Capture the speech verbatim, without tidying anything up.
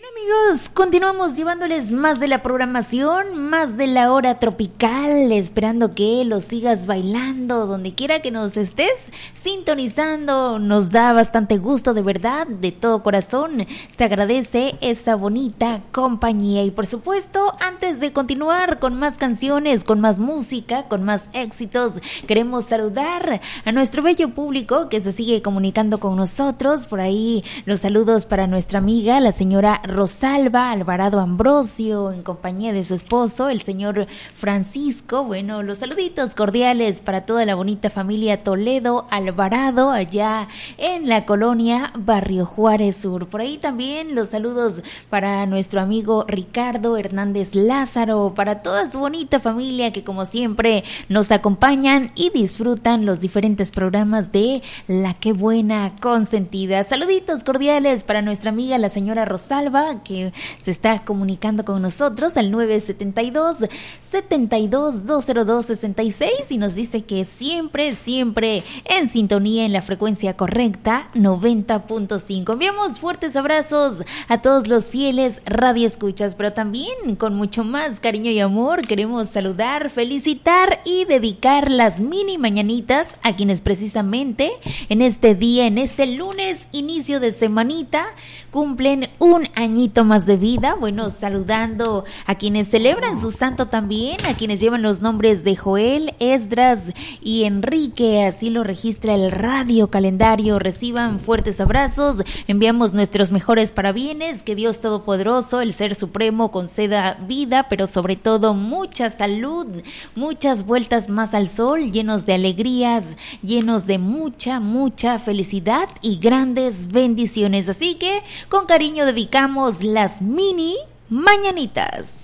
Amigos, continuamos llevándoles más de la programación, más de la hora tropical, esperando que lo sigas bailando donde quiera que nos estés sintonizando. Nos da bastante gusto, de verdad, de todo corazón. Se agradece esa bonita compañía. Y por supuesto, antes de continuar con más canciones, con más música, con más éxitos, queremos saludar a nuestro bello público que se sigue comunicando con nosotros. Por ahí los saludos para nuestra amiga, la señora Rosalba Alvarado Ambrosio, en compañía de su esposo, el señor Francisco. Bueno, los saluditos cordiales para toda la bonita familia Toledo Alvarado, allá en la colonia Barrio Juárez Sur. Por ahí también los saludos para nuestro amigo Ricardo Hernández Lázaro, para toda su bonita familia que como siempre nos acompañan y disfrutan los diferentes programas de La Qué Buena Consentida. Saluditos cordiales para nuestra amiga la señora Rosalba, que se está comunicando con nosotros al nueve siete dos, siete dos, dos cero dos, seis seis y nos dice que siempre, siempre en sintonía en la frecuencia correcta noventa punto cinco. Enviamos fuertes abrazos a todos los fieles radioescuchas, pero también con mucho más cariño y amor queremos saludar, felicitar y dedicar las mini mañanitas a quienes precisamente en este día, en este lunes, inicio de semanita, cumplen un añito más de vida. Bueno, saludando a quienes celebran su santo también, a quienes llevan los nombres de Joel, Esdras y Enrique, así lo registra el radio calendario. Reciban fuertes abrazos, enviamos nuestros mejores parabienes, que Dios Todopoderoso, el Ser Supremo, conceda vida, pero sobre todo mucha salud, muchas vueltas más al sol, llenos de alegrías, llenos de mucha, mucha felicidad y grandes bendiciones. Así que con cariño dedicamos las mini mañanitas.